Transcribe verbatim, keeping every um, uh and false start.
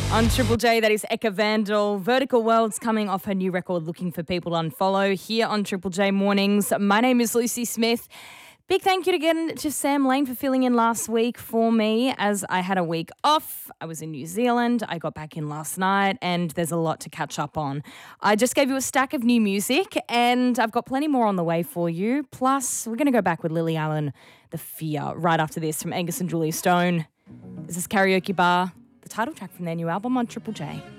On Triple J, that is Eka Vandal. Vertical World's coming off her new record, Looking for People to Unfollow, here on Triple J Mornings. My name is Lucy Smith. Big thank you again to Sam Lane for filling in last week for me as I had a week off. I was in New Zealand. I got back in last night and there's a lot to catch up on. I just gave you a stack of new music and I've got plenty more on the way for you. Plus, we're going to go back with Lily Allen, The Fear, right after this from Angus and Julia Stone. This is Karaoke Bar, the title track from their new album on Triple J.